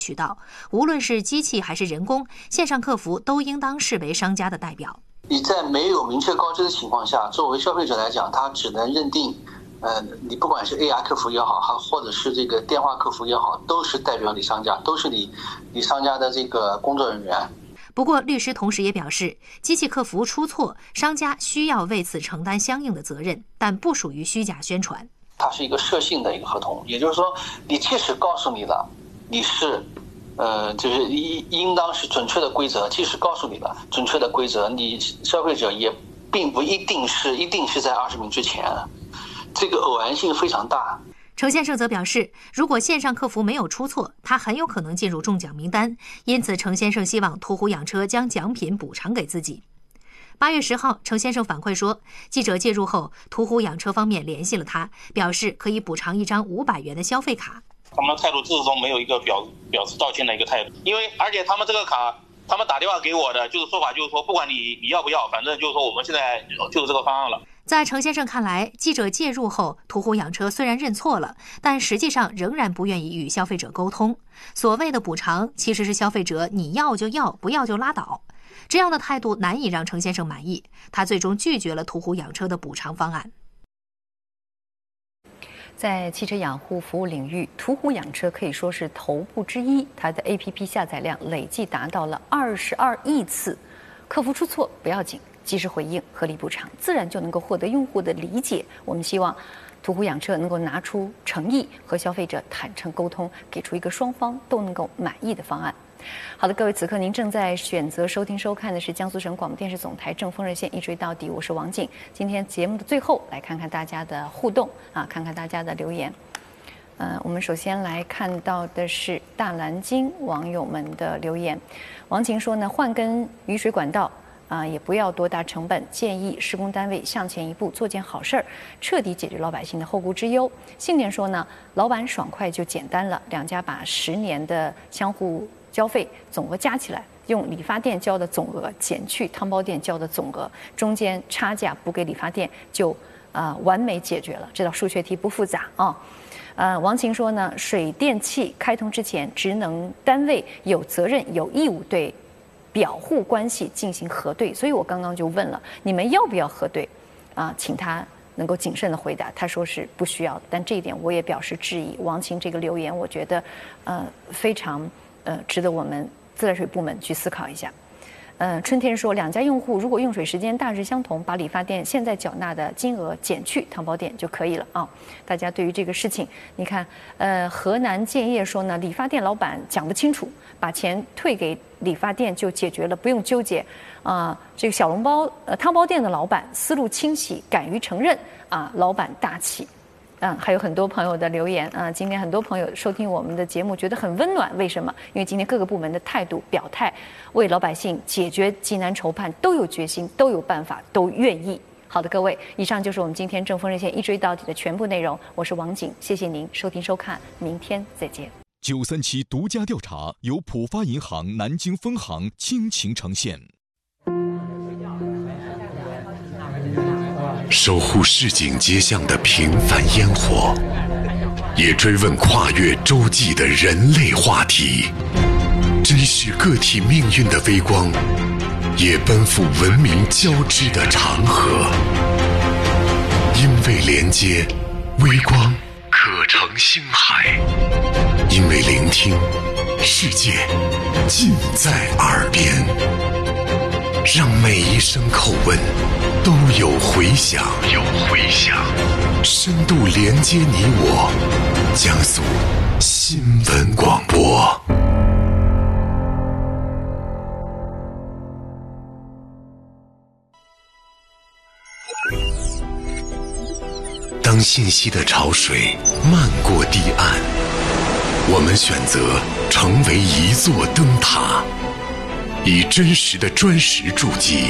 渠道，无论是机器还是人工，线上客服都应当视为商家的代表。 你在没有明确告知的情况下，作为消费者来讲，他只能认定，你不管是 AR 客服也好，或者是这个电话客服也好，都是代表你商家，都是你商家的这个工作人员。 不过，律师同时也表示，机器客服出错，商家需要为此承担相应的责任，但不属于虚假宣传。 它是一个设性的一个合同，也就是说，你即使告诉你了，你是，就是应当是准确的规则，即使告诉你了准确的规则，你消费者也并不一定是在20名之前，这个偶然性非常大。 程先生则表示，如果线上客服没有出错，他很有可能进入中奖名单，因此程先生希望途虎养车将奖品补偿给自己。8月10号，程先生反馈说，记者介入后，途虎养车方面联系了他，表示可以补偿一张500元的消费卡。 他们的态度自始终没有一个表示道歉的一个态度，而且他们这个卡，他们打电话给我的就是说法就是说，不管你要不要，反正就是说我们现在就是这个方案了。 在程先生看来，记者介入后，途虎养车虽然认错了，但实际上仍然不愿意与消费者沟通。所谓的补偿，其实是消费者你要就要，不要就拉倒。这样的态度难以让程先生满意，他最终拒绝了途虎养车的补偿方案。 在汽车养护服务领域，途虎养车可以说是头部之一，它的 APP 下载量累计达到了22亿次。客服出错不要紧，及时回应，合理补偿，自然就能够获得用户的理解。我们希望途虎养车能够拿出诚意，和消费者坦诚沟通，给出一个双方都能够满意的方案。好的，各位，此刻您正在选择收听收看的是江苏省广播电视总台正风热线，一追到底，我是王景。今天节目的最后，来看看大家的互动啊，看看大家的留言。我们首先来看到的是大蓝鲸网友们的留言。王晴说呢，换根雨水管道也不要多大成本，建议施工单位向前一步，做件好事儿，彻底解决老百姓的后顾之忧。信念说呢，老板爽快就简单了，两家把10年的相互交费总额加起来，用理发店交的总额减去汤包店交的总额，中间差价补给理发店，就完美解决了。这道数学题不复杂啊。王晴说呢，水电气开通之前，职能单位有责任有义务对表户关系进行核对，所以我刚刚就问了，你们要不要核对？请他能够谨慎的回答。他说是不需要的，但这一点我也表示质疑。王晴这个留言，我觉得非常值得我们自来水部门去思考一下。春天说，两家用户如果用水时间大致相同，把理发店现在缴纳的金额减去汤包店就可以了啊。大家对于这个事情，你看，河南建业说呢，理发店老板讲不清楚，把钱退给理发店就解决了，不用纠结。这个小笼包汤包店的老板思路清晰，敢于承认老板大气。还有很多朋友的留言今天很多朋友收听我们的节目觉得很温暖，为什么？因为今天各个部门的态度表态，为老百姓解决急难愁盼都有决心，都有办法，都愿意。好的，各位，以上就是我们今天正风热线一追到底的全部内容。我是王景，谢谢您收听收看，明天再见。 937独家调查由浦发银行南京分行倾情呈现。 守护市井街巷的平凡烟火，也追问跨越洲际的人类话题，珍视个体命运的微光，也奔赴文明交织的长河。因为连接，微光可成星海；因为聆听，世界尽在耳边。让每一声叩问都有回响，深度连接你我，江苏新闻广播。当信息的潮水漫过堤岸，我们选择成为一座灯塔，以真实的砖石筑基